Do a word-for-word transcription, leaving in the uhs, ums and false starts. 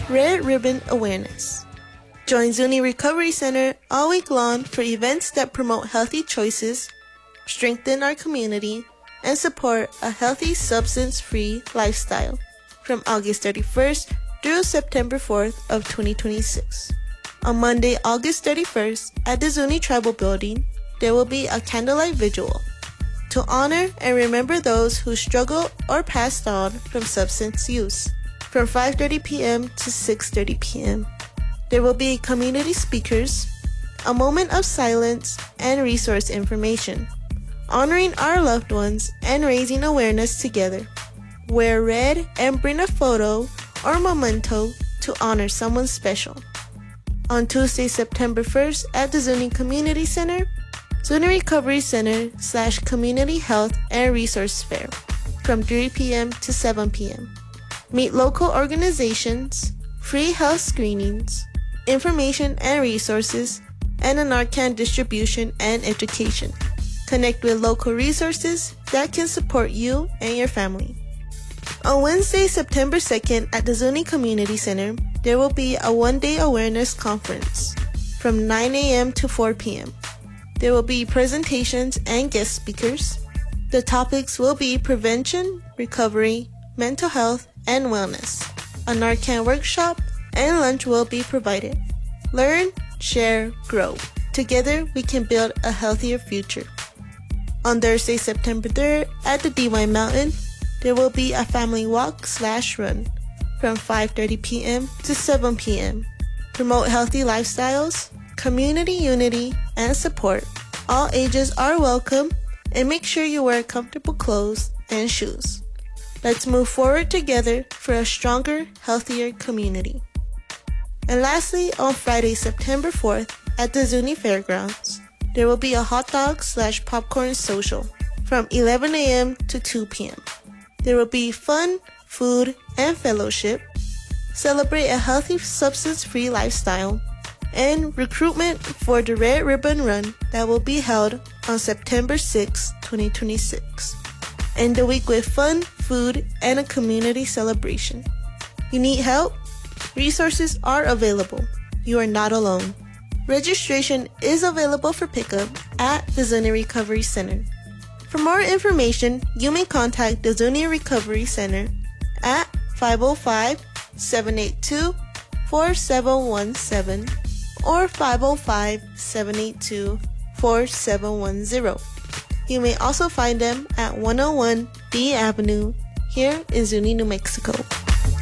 Red Ribbon Awareness. Join Zuni Recovery Center all week long for events that promote healthy choices, strengthen our community, and support a healthy substance-free lifestyle from August thirty-first through September fourth of twenty twenty-six. On Monday, August thirty-first, at the Zuni Tribal Building, there will be a candlelight vigil to honor and remember those who struggle or passed on from substance use from five thirty p.m. to six thirty p.m. There will be community speakers, a moment of silence, and resource information, honoring our loved ones and raising awareness together. Wear red and bring a photo or memento to honor someone special. On Tuesday, September first, at the Zuni Community Center, Zuni Recovery Center slash Community Health and Resource Fair from three p.m. to seven p.m. Meet local organizations, free health screenings, information and resources, and a Narcan distribution and education. Connect with local resources that can support you and your family. On Wednesday, September second, at the Zuni Community Center, there will be a one-day awareness conference from nine a.m. to four p.m. There will be presentations and guest speakers. The topics will be prevention, recovery, mental health, and wellness. A Narcan workshop and lunch will be provided. Learn, share, grow. Together, we can build a healthier future. On Thursday, September third, at the D Y Mountain, there will be a family walk slash run from five thirty p.m. to seven p.m. Promote healthy lifestyles, community unity, and support. All ages are welcome, and make sure you wear comfortable clothes and shoes. Let's move forward together for a stronger, healthier community. And lastly, on Friday, September fourth, at the Zuni Fairgrounds, there will be a hot dog slash popcorn social from eleven a.m. to two p.m. There will be fun, food, and fellowship, celebrate a healthy substance-free lifestyle, and recruitment for the Red Ribbon Run that will be held on September sixth, twenty twenty-six. End the week with fun, food, and a community celebration. You need help? Resources are available. You are not alone. Registration is available for pickup at the Zuni Recovery Center. For more information, you may contact the Zuni Recovery Center at five oh five, seven eight two, four seven one seven or five oh five, seven eight two, four seven one zero. You may also find them at one oh one D Avenue here in Zuni, New Mexico.